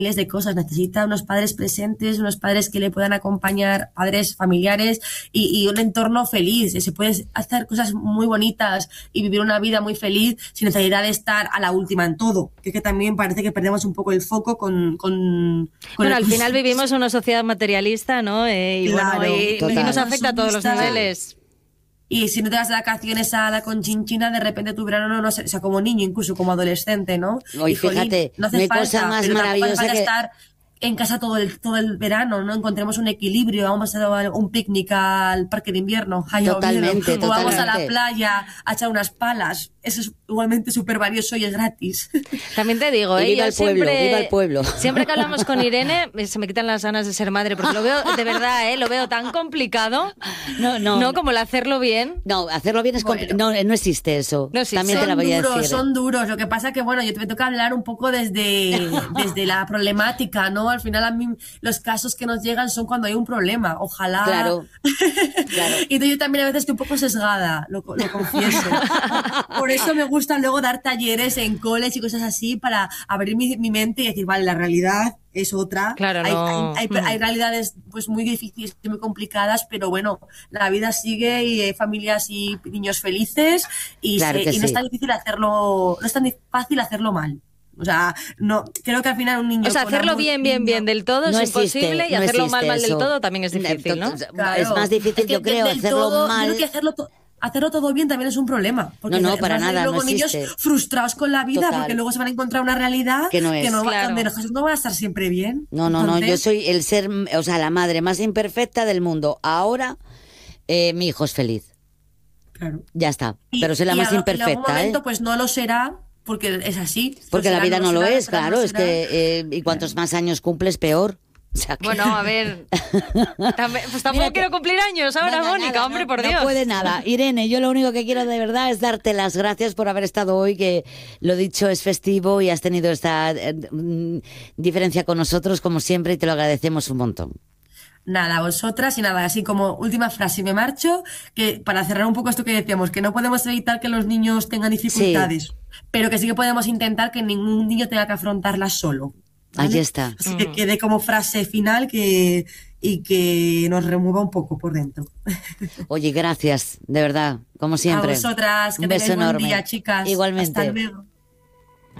de cosas, necesita unos padres presentes, unos padres que le puedan acompañar, padres familiares y un entorno feliz. Se puede hacer cosas muy bonitas y vivir una vida muy feliz sin necesidad de estar a la última en todo, que también parece que perdemos un poco el foco bueno, al final vivimos en una sociedad materialista, ¿no? Claro, bueno, y nos afecta a todos los niveles. Y si no te vas de vacaciones a la Conchinchina, de repente tu verano no sé, o sea, como niño, incluso como adolescente, ¿no? Hoy, fíjate, no hay cosa más maravillosa que estar en casa todo el verano, ¿no? Encontremos un equilibrio, vamos a dar un picnic al parque de invierno, totalmente, o vamos a la playa a echar unas palas. Eso es igualmente súper valioso y es gratis. También te digo, viva el pueblo, viva el pueblo. Siempre que hablamos con Irene, se me quitan las ganas de ser madre, porque lo veo, de verdad, lo veo tan complicado. No, como el hacerlo bien. No, hacerlo bien es complicado. No existe eso. No existe. También te la voy a decir. Son duros. Lo que pasa que, bueno, yo me toca hablar un poco desde la problemática, ¿no? Al final a mí los casos que nos llegan son cuando hay un problema. Ojalá. Claro. Y yo también a veces estoy un poco sesgada, lo confieso. Por eso me gusta luego dar talleres en coles y cosas así para abrir mi mente y decir, vale, la realidad es otra. Claro, hay realidades pues muy difíciles y muy complicadas, pero bueno, la vida sigue y hay familias y niños felices y no es tan difícil hacerlo, no es tan fácil hacerlo mal. O sea, no, creo que al final un niño... O sea, hacerlo bien del todo es imposible y hacerlo mal del todo también es difícil, ¿no? Claro. Es más difícil, yo creo, hacerlo mal... Yo creo que hacerlo todo bien también es un problema. Porque no, para nada, luego no existe. Niños frustrados con la vida porque luego se van a encontrar una realidad que no es. Donde no va a estar siempre bien. No, yo soy el ser, o sea, la madre más imperfecta del mundo. Ahora, mi hijo es feliz. Claro. Ya está, pero soy la más imperfecta. En algún momento pues no lo será, porque es así. Porque la vida no lo es, claro, es que y cuantos más años cumples, peor. O sea que... Bueno, a ver, pues tampoco quiero cumplir años ahora, Mónica, hombre, por Dios. No puede nada. Irene, yo lo único que quiero de verdad es darte las gracias por haber estado hoy, que lo dicho es festivo y has tenido esta diferencia con nosotros, como siempre, y te lo agradecemos un montón. Nada, vosotras y nada, así como última frase, me marcho, que para cerrar un poco esto que decíamos, que no podemos evitar que los niños tengan dificultades, pero que sí que podemos intentar que ningún niño tenga que afrontarlas solo. ¿Vale? Ahí está. Así que quede como frase final y que nos remueva un poco por dentro. Oye, gracias, de verdad, como siempre. A vosotras, que un beso tengáis enorme. Buen día, chicas. Igualmente. Hasta luego.